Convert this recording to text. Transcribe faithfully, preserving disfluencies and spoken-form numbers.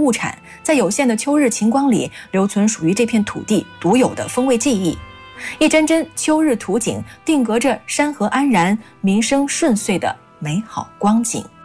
物产，在有限的秋日晴光里，留存属于这片土地独有的风味记忆。一帧帧秋日图景定格着山河安然、民生顺遂的美好光景。